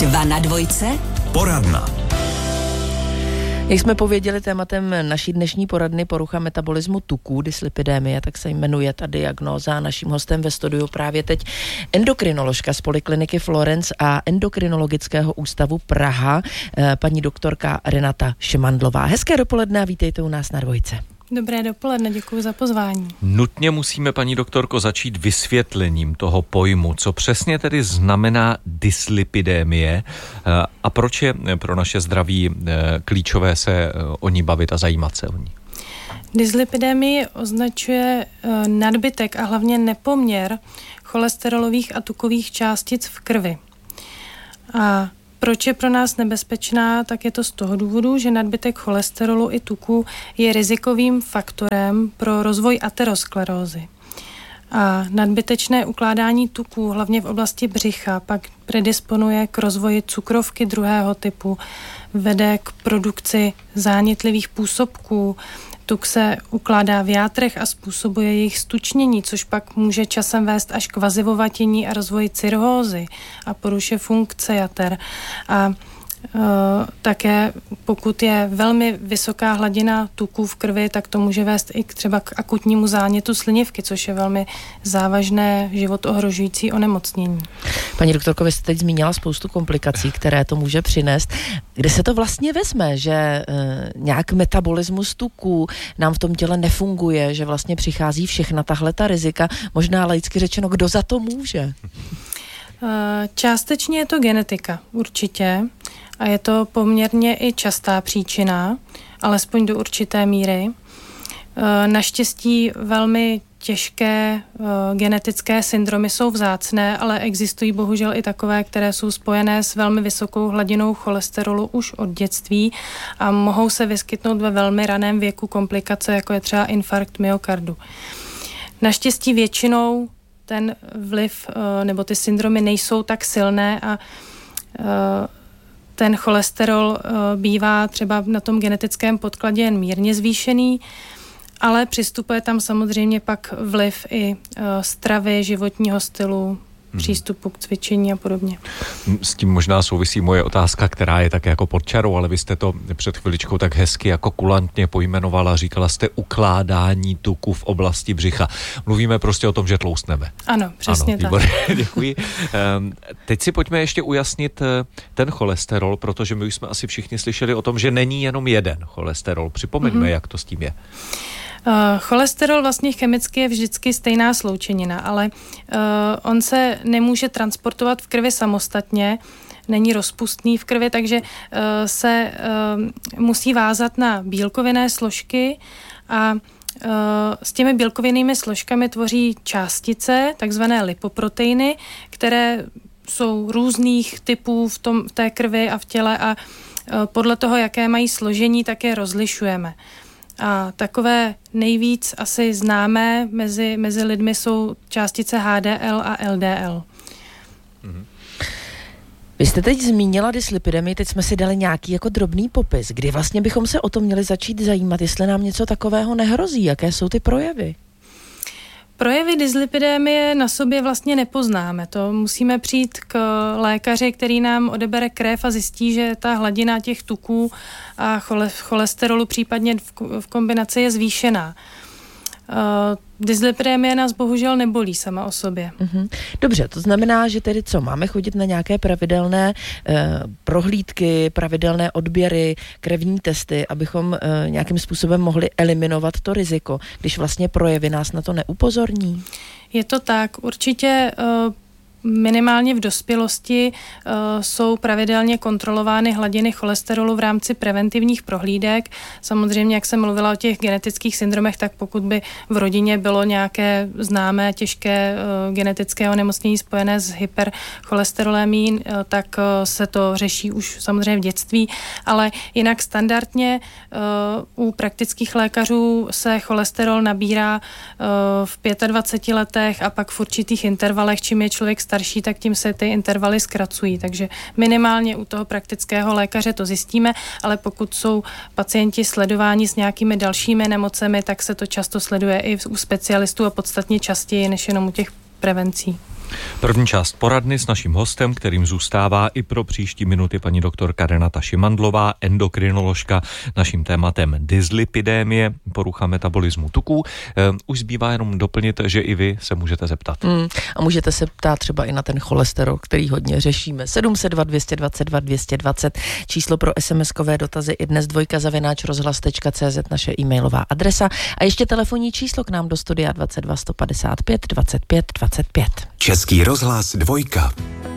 2 na 2. Poradna. Jak jsme pověděli, tématem naší dnešní poradny porucha metabolismu tuků, dyslipidémie, tak se jmenuje ta diagnóza. Naším hostem ve studiu právě teď endokrinoložka z Polikliniky Florence a Endokrinologického ústavu Praha, paní doktorka Renata Šimandlová. Hezké dopoledne a vítejte u nás na 2. Dobré dopoledne, děkuji za pozvání. Nutně musíme, paní doktorko, začít vysvětlením toho pojmu, co přesně tedy znamená dyslipidémie a proč je pro naše zdraví klíčové se o ní bavit a zajímat se o ní. Dyslipidémie označuje nadbytek a hlavně nepoměr cholesterolových a tukových částic v krvi. A proč je pro nás nebezpečná, tak je to z toho důvodu, že nadbytek cholesterolu i tuku je rizikovým faktorem pro rozvoj aterosklerózy. A nadbytečné ukládání tuků, hlavně v oblasti břicha, pak predisponuje k rozvoji cukrovky druhého typu, vede k produkci zánětlivých působků. Tuk se ukládá v játrech a způsobuje jejich stučnění, což pak může časem vést až k vazivovatění a rozvoji cirhózy a poruše funkce jater. A také pokud je velmi vysoká hladina tuků v krvi, tak to může vést i třeba k akutnímu zánětu slinivky, což je velmi závažné život ohrožující onemocnění. Paní doktorko, vy jste teď zmínila spoustu komplikací, které to může přinést. Kde se to vlastně vezme, že nějak metabolismus tuků nám v tom těle nefunguje, že vlastně přichází všechna tahle ta rizika, možná laicky řečeno, kdo za to může? Částečně je to genetika, určitě. A je to poměrně i častá příčina, alespoň do určité míry. Naštěstí velmi těžké genetické syndromy jsou vzácné, ale existují bohužel i takové, které jsou spojené s velmi vysokou hladinou cholesterolu už od dětství a mohou se vyskytnout ve velmi raném věku komplikace, jako je třeba infarkt myokardu. Naštěstí většinou ten vliv nebo ty syndromy nejsou tak silné a ten cholesterol bývá třeba na tom genetickém podkladě jen mírně zvýšený, ale přistupuje tam samozřejmě pak vliv i stravy, životního stylu, přístupu k cvičení a podobně. S tím možná souvisí moje otázka, která je tak jako pod čarou, ale vy jste to před chviličkou tak hezky jako kulantně pojmenovala, říkala jste ukládání tuku v oblasti břicha. Mluvíme prostě o tom, že tloustneme. Ano, přesně tak. Děkuji. Teď si pojďme ještě ujasnit ten cholesterol, protože my už jsme asi všichni slyšeli o tom, že není jenom jeden cholesterol. Připomeňme, jak to s tím je. Cholesterol vlastně chemicky je vždycky stejná sloučenina, ale on se nemůže transportovat v krvi samostatně, není rozpustný v krvi, takže se musí vázat na bílkovinné složky a s těmi bílkovinnými složkami tvoří částice, takzvané lipoproteiny, které jsou různých typů v té krvi a v těle a podle toho, jaké mají složení, tak je rozlišujeme. A takové nejvíc asi známé mezi lidmi jsou částice HDL a LDL. Vy jste teď zmínila dyslipidemii, teď jsme si dali nějaký jako drobný popis. Kdy vlastně bychom se o to měli začít zajímat, jestli nám něco takového nehrozí, jaké jsou ty projevy? Projevy dyslipidémie na sobě vlastně nepoznáme. To musíme přijít k lékaři, který nám odebere krev a zjistí, že ta hladina těch tuků a cholesterolu případně v kombinaci je zvýšená. Dyslipidémie nás bohužel nebolí sama o sobě. Dobře, to znamená, že tedy co? Máme chodit na nějaké pravidelné prohlídky, pravidelné odběry, krevní testy, abychom nějakým způsobem mohli eliminovat to riziko, když vlastně projevy nás na to neupozorní? Je to tak. Určitě minimálně v dospělosti jsou pravidelně kontrolovány hladiny cholesterolu v rámci preventivních prohlídek. Samozřejmě, jak jsem mluvila o těch genetických syndromech, tak pokud by v rodině bylo nějaké známé těžké genetické onemocnění spojené s hypercholesterolémií, tak se to řeší už samozřejmě v dětství, ale jinak standardně u praktických lékařů se cholesterol nabírá v 25 letech a pak v určitých intervalech, čím je člověk starší, tak tím se ty intervaly zkracují. Takže minimálně u toho praktického lékaře to zjistíme, ale pokud jsou pacienti sledováni s nějakými dalšími nemocemi, tak se to často sleduje i u specialistů a podstatně častěji než jenom u těch prevencí. První část poradny s naším hostem, kterým zůstává i pro příští minuty paní doktorka Renata Šimandlová, endokrinoložka, naším tématem dyslipidémie, porucha metabolismu tuků. Už zbývá jenom doplnit, že i vy se můžete zeptat. A můžete se ptát třeba i na ten cholesterol, který hodně řešíme. 702 222 220, číslo pro SMS-kové dotazy i dnes 2@rozhlas.cz, naše e-mailová adresa a ještě telefonní číslo k nám do studia 22 155 25 25. Český rozhlas 2.